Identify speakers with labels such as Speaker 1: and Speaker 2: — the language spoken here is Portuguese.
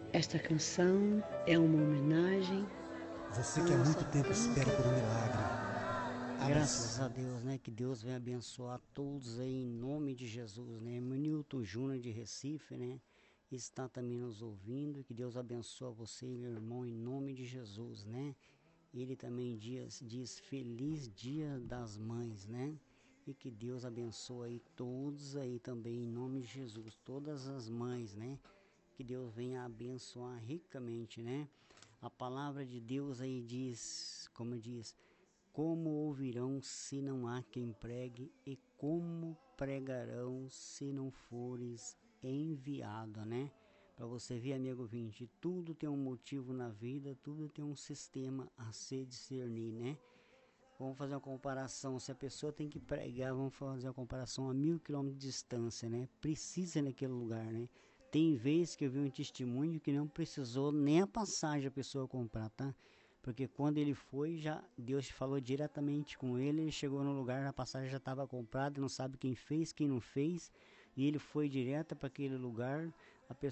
Speaker 1: Esta canção é uma homenagem
Speaker 2: Você
Speaker 1: à
Speaker 2: que há
Speaker 1: nossa
Speaker 2: muito tempo espera por um
Speaker 1: tão
Speaker 2: milagre,
Speaker 3: Graças
Speaker 2: abra-se.
Speaker 3: a Deus, né? Que Deus venha abençoar todos aí em nome de Jesus, né? Manilton Júnior de Recife, né? Está também nos ouvindo. Que Deus abençoe você, meu irmão, em nome de Jesus, né? Ele também diz Feliz Dia das Mães, né? E que Deus abençoe aí todos aí também em nome de Jesus, todas as mães, né? Que Deus venha abençoar ricamente, né? A palavra de Deus aí diz, como diz, como ouvirão se não há quem pregue, e como pregarão se não fores enviado, né? Para você ver, amigo ouvinte, tudo tem um motivo na vida, tudo tem um sistema a se discernir, né? Vamos fazer uma comparação, se a pessoa tem que pregar, vamos fazer uma comparação a 1.000 quilômetros de distância, né? Precisa ir naquele lugar, né? Tem vezes que eu vi um testemunho que não precisou nem a passagem a pessoa comprar, tá? Porque quando ele foi, já Deus falou diretamente com ele, ele chegou no lugar, a passagem já estava comprada, não sabe quem fez, quem não fez, e ele foi direto para aquele lugar,